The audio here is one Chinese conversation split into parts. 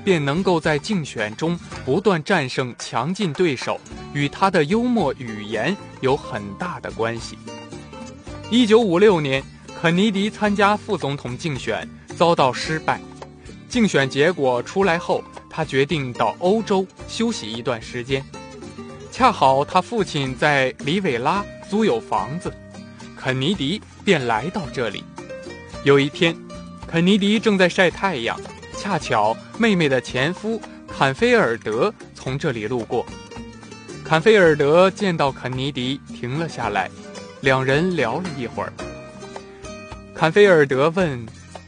便能够在竞选中不断战胜强劲对手，与他的幽默语言有很大的关系。1956年，肯尼迪参加副总统竞选遭到失败，竞选结果出来后，他决定到欧洲休息一段时间。恰好他父亲在里韦拉租有房子，肯尼迪便来到这里。有一天，肯尼迪正在晒太阳，恰巧妹妹的前夫坎菲尔德从这里路过。坎菲尔德见到肯尼迪停了下来，两人聊了一会儿。坎菲尔德问：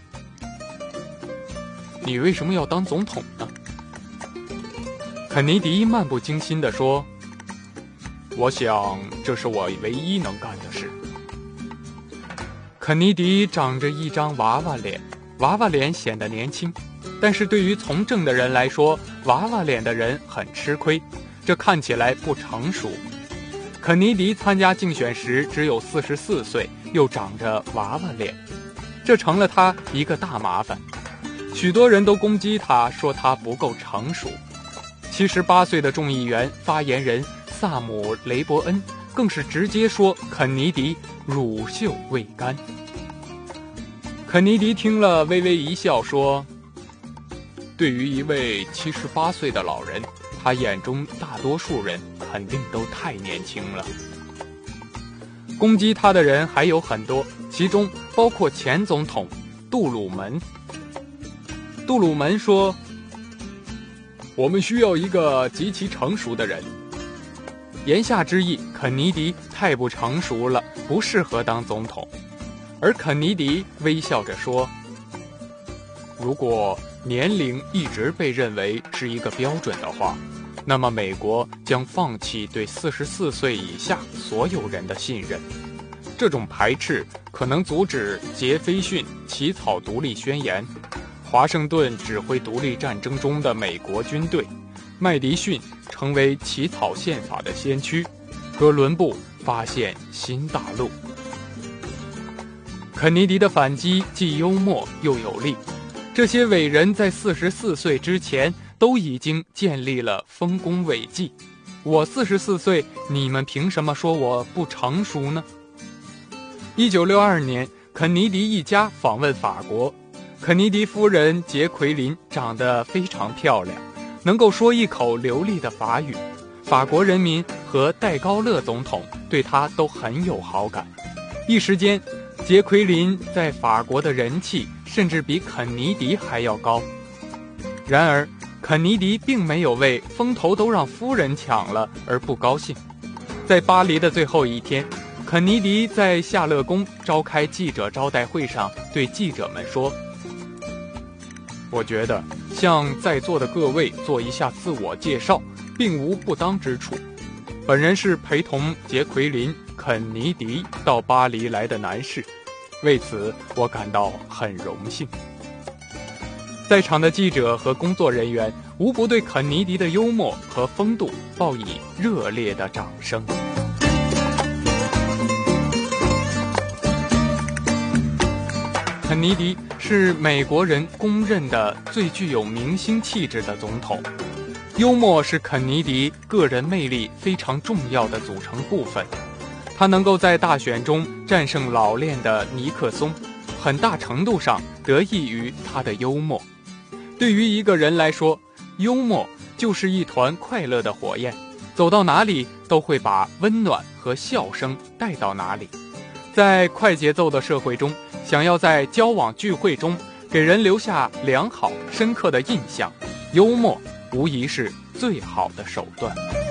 你为什么要当总统呢？肯尼迪漫不经心地说：我想这是我唯一能干的事。肯尼迪长着一张娃娃脸，娃娃脸显得年轻，但是对于从政的人来说，娃娃脸的人很吃亏，这看起来不成熟。肯尼迪参加竞选时只有44岁，又长着娃娃脸，这成了他一个大麻烦。许多人都攻击他，说他不够成熟。78岁的众议员发言人萨姆·雷伯恩更是直接说肯尼迪乳臭未干。肯尼迪听了微微一笑说：对于一位78岁的老人，他眼中大多数人肯定都太年轻了。攻击他的人还有很多，其中包括前总统杜鲁门。杜鲁门说：我们需要一个极其成熟的人。言下之意，肯尼迪太不成熟了，不适合当总统。而肯尼迪微笑着说：如果年龄一直被认为是一个标准的话，那么美国将放弃对44岁以下所有人的信任。这种排斥可能阻止杰斐逊起草独立宣言，华盛顿指挥独立战争中的美国军队，麦迪逊成为起草宪法的先驱，哥伦布发现新大陆。肯尼迪的反击既幽默又有力，这些伟人在44岁之前都已经建立了丰功伟绩。我44岁，你们凭什么说我不成熟呢？1962年，肯尼迪一家访问法国。肯尼迪夫人杰奎琳长得非常漂亮，能够说一口流利的法语。法国人民和戴高乐总统对她都很有好感。一时间，杰奎琳在法国的人气甚至比肯尼迪还要高。然而，肯尼迪并没有为风头都让夫人抢了而不高兴。在巴黎的最后一天，肯尼迪在夏乐宫召开记者招待会上对记者们说：我觉得向在座的各位做一下自我介绍并无不当之处。本人是陪同杰奎琳·肯尼迪到巴黎来的男士，为此我感到很荣幸。在场的记者和工作人员无不对肯尼迪的幽默和风度报以热烈的掌声。肯尼迪是美国人公认的最具有明星气质的总统。幽默是肯尼迪个人魅力非常重要的组成部分。他能够在大选中战胜老练的尼克松，很大程度上得益于他的幽默。对于一个人来说，幽默就是一团快乐的火焰，走到哪里都会把温暖和笑声带到哪里。在快节奏的社会中，想要在交往聚会中给人留下良好深刻的印象，幽默无疑是最好的手段。